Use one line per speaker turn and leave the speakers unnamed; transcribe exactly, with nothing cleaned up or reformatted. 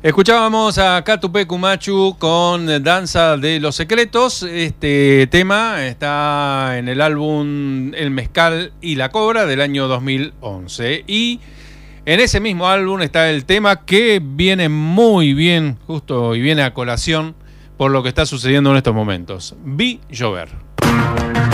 Escuchábamos a Catupecu Machu con Danza de los Secretos. Este tema está en el álbum El Mezcal y la Cobra del año dos mil once. Y en ese mismo álbum está el tema que viene muy bien, justo y viene a colación por lo que está sucediendo en estos momentos. Vi llover.